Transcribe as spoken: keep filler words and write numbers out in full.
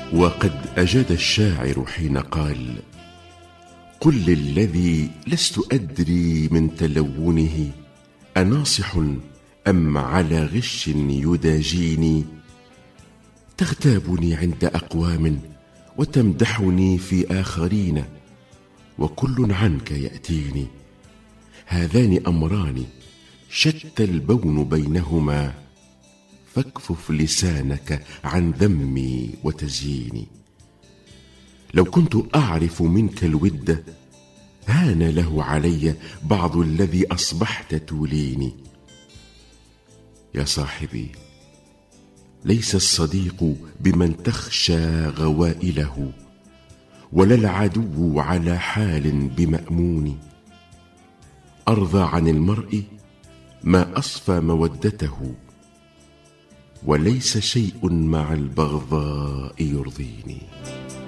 وقد أجاد الشاعر حين قال: قل للذي لست أدري من تلونه أناصح أم على غش يداجيني. تغتابني عند أقوام وتمدحني في آخرين، وكل عنك يأتيني. هذان أمران شتى البون بينهما، فاكفف لسانك عن ذمي وتزييني. لو كنت أعرف منك الود هان له علي بعض الذي أصبحت توليني. يا صاحبي، ليس الصديق بمن تخشى غوائله، ولا العدو على حال بمأمون. أرضى عن المرء ما أصفى مودته، وليس شيء مع البغضاء يرضيني.